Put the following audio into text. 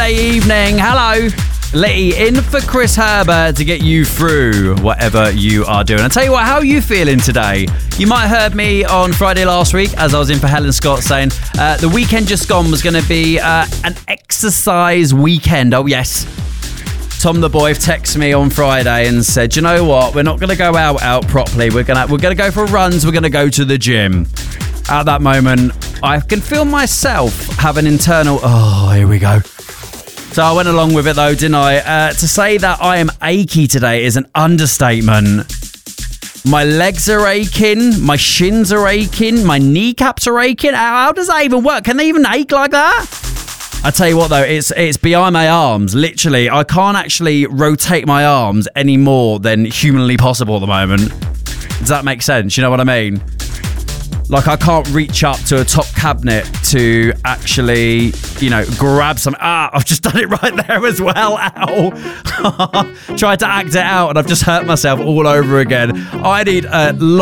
Friday evening. Hello. Letty in for Chris Herbert to get you through whatever you are doing. I tell you what, how are you feeling today? You might have heard me on Friday last week as I was in for Helen Scott saying the weekend just gone was going to be an exercise weekend. Oh, yes. Tom the boy texted me on Friday and said, you know what? We're not going to go out properly. We're going to go for runs. We're going to go to the gym. At that moment, I can feel myself have an internal, oh, here we go. So I went along with it though, didn't I? To say that I am achy today is an understatement. My legs are aching, my shins are aching, my kneecaps are aching. How does that even work? Can they even ache like that? I tell you what though, it's behind my arms. Literally, I can't actually rotate my arms any more than humanly possible at the moment. Does that make sense? You know what I mean? Like, I can't reach up to a top cabinet to actually, grab some... I've just done it right there as well. Ow. Tried to act it out and I've just hurt myself all over again. I need a